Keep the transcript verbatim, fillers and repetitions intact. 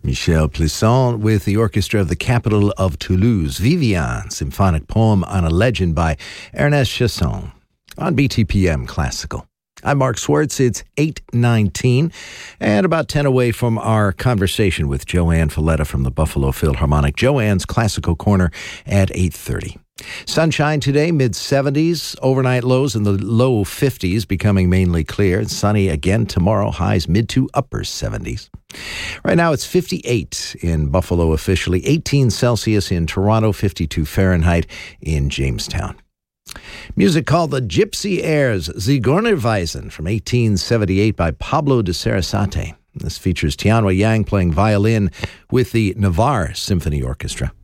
Michel Plisson with the orchestra of the capital of Toulouse. Vivian, symphonic poem on a legend by Ernest Chasson on B T P M Classical. I'm Mark Swartz. It's eight nineteen and about ten away from our conversation with Joanne Falletta from the Buffalo Philharmonic. Joanne's Classical Corner at eight thirty. Sunshine today, mid-seventies, overnight lows in the low fifties, becoming mainly clear. And sunny again tomorrow, highs mid to upper seventies. Right now it's fifty-eight in Buffalo officially, eighteen Celsius in Toronto, fifty-two Fahrenheit in Jamestown. Music called the Gypsy Airs, Zigeunerweisen, from eighteen seventy-eight by Pablo de Sarasate. This features Tianhua Yang playing violin with the Navarre Symphony Orchestra.